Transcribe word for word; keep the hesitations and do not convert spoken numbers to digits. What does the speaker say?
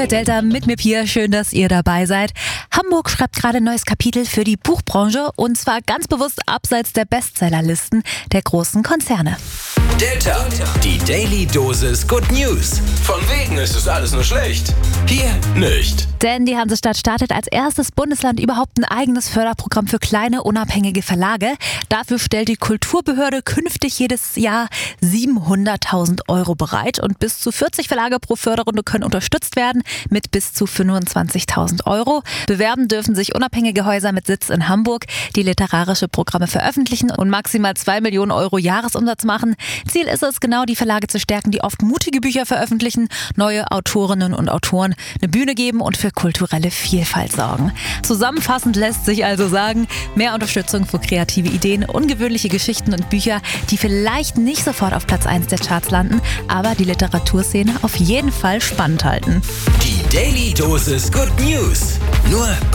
Delta mit mir Pia, schön, dass ihr dabei seid. Hamburg schreibt gerade ein neues Kapitel für die Buchbranche und zwar ganz bewusst abseits der Bestsellerlisten der großen Konzerne. Delta, die Daily Dosis Good News. Von wegen ist es alles nur schlecht. Hier nicht. Denn die Hansestadt startet als erstes Bundesland überhaupt ein eigenes Förderprogramm für kleine, unabhängige Verlage. Dafür stellt die Kulturbehörde künftig jedes Jahr siebenhunderttausend Euro bereit und bis zu vierzig Verlage pro Förderrunde können unterstützt werden mit bis zu fünfundzwanzigtausend Euro. Bewerben dürfen sich unabhängige Häuser mit Sitz in Hamburg, die literarische Programme veröffentlichen und maximal zwei Millionen Euro Jahresumsatz machen. Ziel ist es, genau die Verlage zu stärken, die oft mutige Bücher veröffentlichen, neue Autorinnen und Autoren eine Bühne geben und für kulturelle Vielfalt sorgen. Zusammenfassend lässt sich also sagen, mehr Unterstützung für kreative Ideen, ungewöhnliche Geschichten und Bücher, die vielleicht nicht sofort auf Platz eins der Charts landen, aber die Literaturszene auf jeden Fall spannend halten. Die Daily Dosis Good News. Nur